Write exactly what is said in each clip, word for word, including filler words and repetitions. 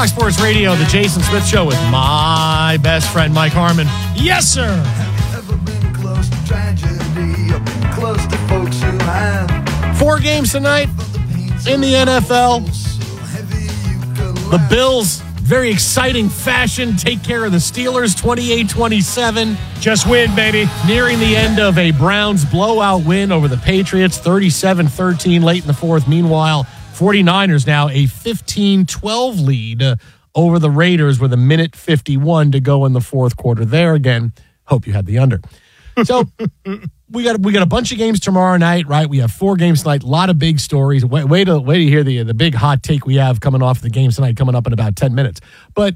Fox Sports Radio, the Jason Smith Show with my best friend, Mike Harmon. Yes, sir. Ever been close to tragedy? I've been close to folks who have. Four games tonight in the N F L. The Bills, very exciting fashion, take care of the Steelers, twenty-eight twenty-seven. Just win, baby. Nearing the end of a Browns blowout win over the Patriots, thirty-seven thirteen late in the fourth. Meanwhile, 49ers now a fifteen twelve lead uh, over the Raiders with a minute fifty-one to go in the fourth quarter. There again, hope you had the under. So we got we got a bunch of games tomorrow night, right? We have four games tonight. A lot of big stories. Way, way to way to hear the the big hot take we have coming off the games tonight, coming up in about ten minutes. But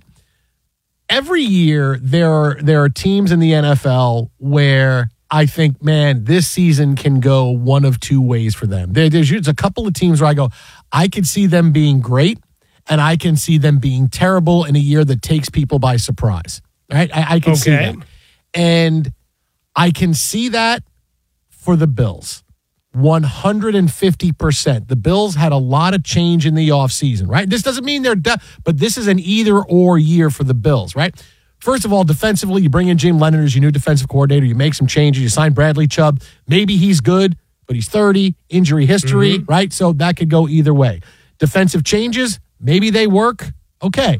every year there are there are teams in the N F L where I think, man, this season can go one of two ways for them. There, there's, there's a couple of teams where I go, I could see them being great, and I can see them being terrible in a year that takes people by surprise. Right? I, I can Okay. see that. And I can see that for the Bills. one hundred fifty percent. The Bills had a lot of change in the offseason, right? This doesn't mean they're done, but this is an either-or year for the Bills, right? First of all, defensively, you bring in Jim Leonard as your new defensive coordinator. You make some changes. You sign Bradley Chubb. Maybe he's good, but he's thirty, injury history, Mm-hmm. right? So that could go either way. Defensive changes, maybe they work. Okay.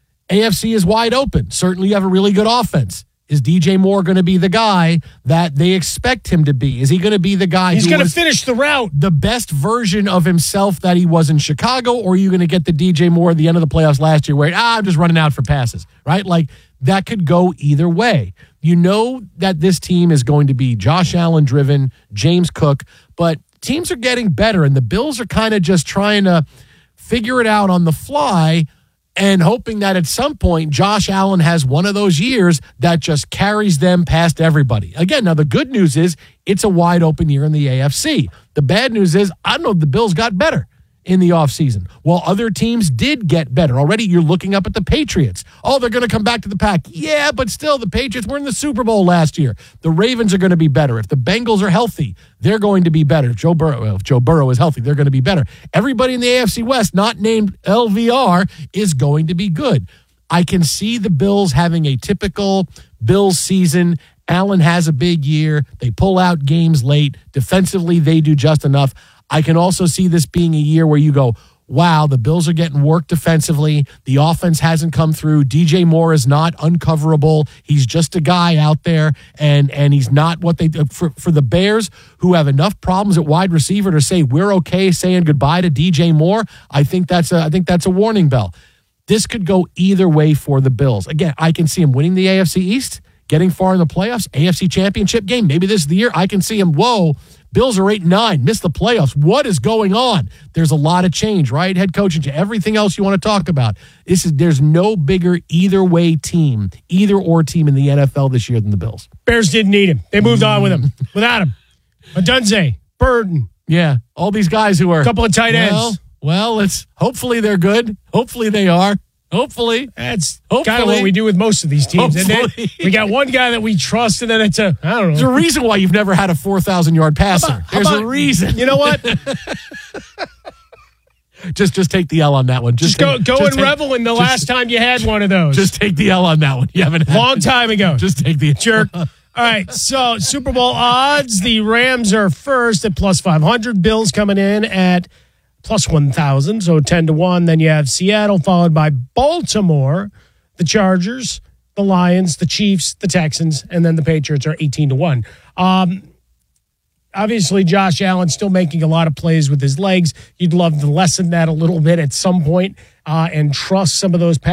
A F C is wide open. Certainly you have a really good offense. Is D J Moore going to be the guy that they expect him to be? Is he going to be the guy He's who going to was finish the route. the best version of himself that he was in Chicago, or are you going to get the D J Moore at the end of the playoffs last year where, ah, I'm just running out for passes, right? Like, that could go either way. You know that this team is going to be Josh Allen driven, James Cook, but teams are getting better, and the Bills are kind of just trying to figure it out on the fly and hoping that at some point Josh Allen has one of those years that just carries them past everybody. Again, now the good news is it's a wide open year in the A F C. The bad news is I don't know if the Bills got better in the offseason. While other teams did get better. Already you're looking up at the Patriots. Oh, they're going to come back to the pack. Yeah, but still, the Patriots were in the Super Bowl last year. The Ravens are going to be better. If the Bengals are healthy, they're going to be better. If Joe Burrow, well, if Joe Burrow is healthy, they're going to be better. Everybody in the A F C West, not named L V R, is going to be good. I can see the Bills having a typical Bills season. Allen has a big year. They pull out games late. Defensively, they do just enough. I can also see this being a year where you go, wow, the Bills are getting work defensively. The offense hasn't come through. D J Moore is not uncoverable. He's just a guy out there, and and he's not what they for for the Bears, who have enough problems at wide receiver to say we're okay saying goodbye to D J Moore. I think that's a I think that's a warning bell. This could go either way for the Bills. Again, I can see him winning the A F C East, getting far in the playoffs, A F C Championship game. Maybe this is the year. I can see him, whoa, Bills are eight and nine, missed the playoffs. What is going on? There's a lot of change, right? Head coaching, everything else you want to talk about. This is there's no bigger either way team, either or team in the N F L this year than the Bills. Bears didn't need him. They moved on with him. Without him. Adunze, Burton. Yeah, all these guys who are A couple of tight ends. Well, well, it's hopefully they're good. Hopefully they are. Hopefully. That's Hopefully. kind of what we do with most of these teams. And then Hopefully. we got one guy that we trust, and then it's a, I don't There's a know. reason why you've never had a four thousand yard passer. How about- how There's about- a reason. You know what? just just take the L on that one. Just go take- go just and take- revel in the just- last time you had one of those. Just take the L on that one. You haven't had Long time ago. Just take the Jerk. All right, so Super Bowl odds. The Rams are first at plus five hundred. Bills coming in at plus one thousand, so ten to one. Then you have Seattle, followed by Baltimore, the Chargers, the Lions, the Chiefs, the Texans, and then the Patriots are eighteen to one. Um, obviously, Josh Allen still making a lot of plays with his legs. You'd love to lessen that a little bit at some point uh, and trust some of those passes.